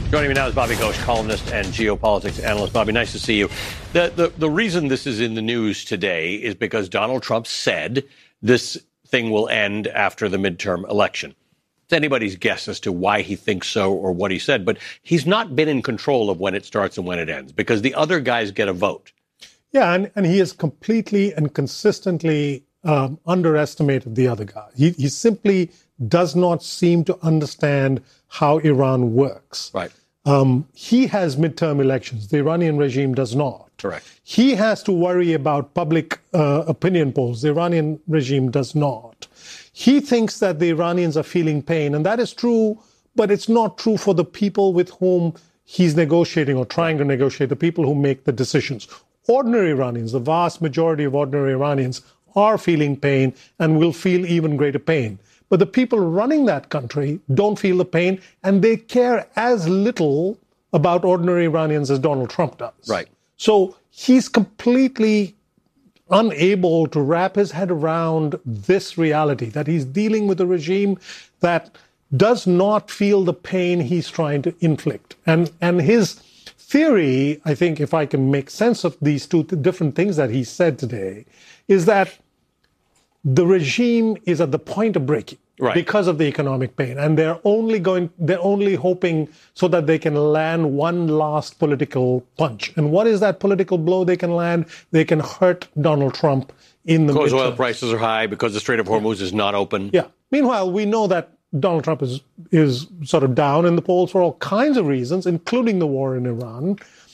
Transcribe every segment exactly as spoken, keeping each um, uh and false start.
Joining me now is Bobby Ghosh, columnist and geopolitics analyst. Bobby, nice to see you. The, the, the reason this is in the news today is because Donald Trump said this thing will end after the midterm election. It's anybody's guess as to why he thinks so or what he said, but he's not been in control of when it starts and when it ends because the other guys get a vote. Yeah, and, and he has completely and consistently um, underestimated the other guy. He, he simply does not seem to understand how Iran works. Right. Um, he has midterm elections. The Iranian regime does not. Correct. He has to worry about public uh, opinion polls. The Iranian regime does not. He thinks that the Iranians are feeling pain, and that is true, but it's not true for the people with whom he's negotiating or trying to negotiate, the people who make the decisions. Ordinary Iranians, the vast majority of ordinary Iranians, are feeling pain and will feel even greater pain. But the people running that country don't feel the pain, and they care as little about ordinary Iranians as Donald Trump does. Right. So he's completely unable to wrap his head around this reality, that he's dealing with a regime that does not feel the pain he's trying to inflict. And, and his theory, I think, if I can make sense of these two th- different things that he said today, is that the regime is at the point of breaking right. because of the economic pain, and they're only going, they're only hoping so that they can land one last political punch. And what is that political blow they can land? They can hurt Donald Trump in the because midterms. Oil prices are high, because the Strait of Hormuz yeah. is not open. Yeah. Meanwhile, we know that Donald Trump is is sort of down in the polls for all kinds of reasons, including the war in Iran.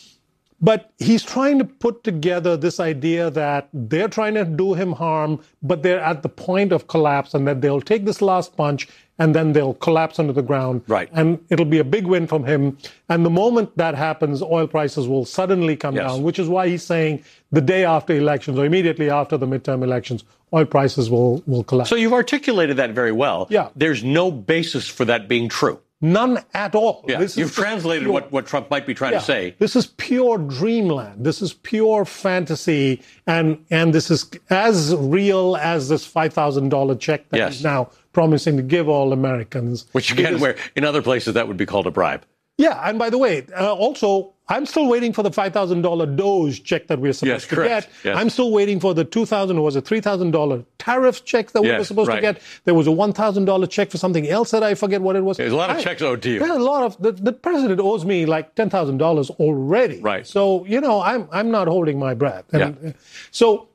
But he's trying to put together this idea that they're trying to do him harm, but they're at the point of collapse, and that they'll take this last punch and then they'll collapse under the ground. Right. And it'll be a big win from him. And the moment that happens, oil prices will suddenly come yes. down, which is why he's saying the day after elections or immediately after the midterm elections, oil prices will, will collapse. So you've articulated that very well. Yeah. There's no basis for that being true. None at all. Yeah. This You've is translated pure, what, what Trump might be trying yeah, to say. This is pure dreamland. This is pure fantasy. And and this is as real as this five thousand dollars check that yes. he's now promising to give all Americans. Which, again, because, where in other places that would be called a bribe. Yeah. And by the way, uh, also, I'm still waiting for the five thousand dollars Doge check that we're supposed yes, to correct. get. Yes. I'm still waiting for the two thousand dollars or was it three thousand dollars tariff check that we yes, were supposed right. to get. There was a one thousand dollars check for something else that I forget what it was. There's a lot of I, checks owed to you. There's a lot of, the, the president owes me like ten thousand dollars already. Right. So, you know, I'm I'm not holding my breath. And, yeah. So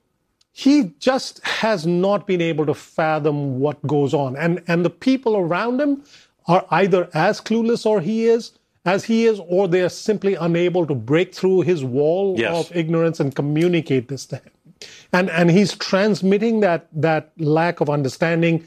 he just has not been able to fathom what goes on. And, and the people around him are either as clueless or he is, as he is, or they're simply unable to break through his wall yes. of ignorance and communicate this to him. And and he's transmitting that that lack of understanding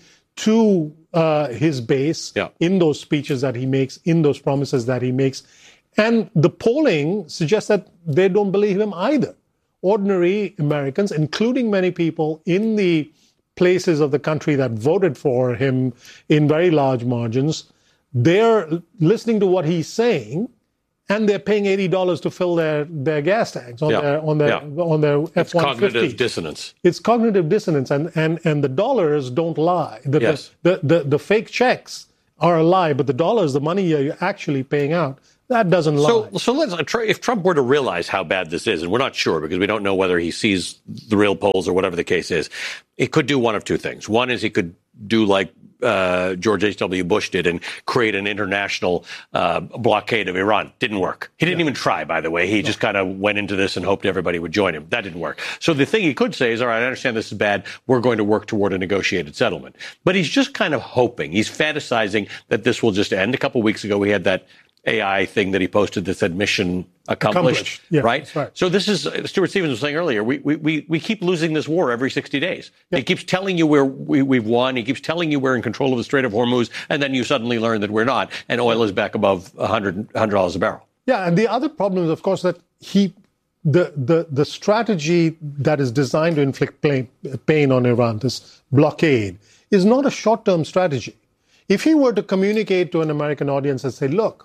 to uh, his base yeah. in those speeches that he makes, in those promises that he makes. And the polling suggests that they don't believe him either. Ordinary Americans, including many people in the places of the country that voted for him in very large margins, they're listening to what he's saying, and they're paying eighty dollars to fill their, their gas tanks on yeah. their on their yeah. on their F one fifty. It's cognitive dissonance. It's cognitive dissonance, and, and, and the dollars don't lie. The, yes. the, the, the, the fake checks are a lie, but the dollars, the money you're actually paying out, that doesn't lie. So, so let's, if Trump were to realize how bad this is, and we're not sure because we don't know whether he sees the real polls or whatever the case is, it could do one of two things. One is he could do like uh, George H W. Bush did and create an international uh, blockade of Iran. Didn't work. He didn't yeah. even try, by the way. He no. just kind of went into this and hoped everybody would join him. That didn't work. So the thing he could say is, all right, I understand this is bad. We're going to work toward a negotiated settlement. But he's just kind of hoping. He's fantasizing that this will just end. A couple of weeks ago, we had that A I thing that he posted that said mission accomplished, accomplished. Yeah, right? right? So this is, Stuart Stevens was saying earlier, we, we, we keep losing this war every sixty days. Yeah. He keeps telling you we're, we, we've won. He keeps telling you we're in control of the Strait of Hormuz, and then you suddenly learn that we're not, and oil is back above one hundred dollars a barrel. Yeah, and the other problem is, of course, that he, the, the, the strategy that is designed to inflict pain on Iran, this blockade, is not a short-term strategy. If he were to communicate to an American audience and say, look,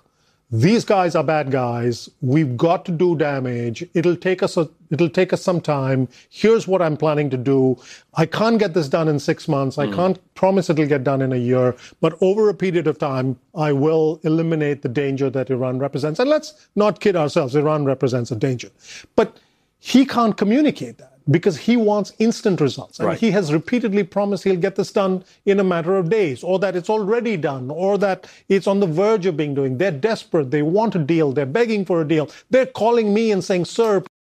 these guys are bad guys. We've got to do damage. It'll take us a, it'll take us some time. Here's what I'm planning to do. I can't get this done in six months. I mm. can't promise it'll get done in a year. But over a period of time, I will eliminate the danger that Iran represents. And let's not kid ourselves. Iran represents a danger. But he can't communicate that because he wants instant results. And right. he has repeatedly promised he'll get this done in a matter of days, or that it's already done, or that it's on the verge of being doing. They're desperate. They want a deal. They're begging for a deal. They're calling me and saying, sir,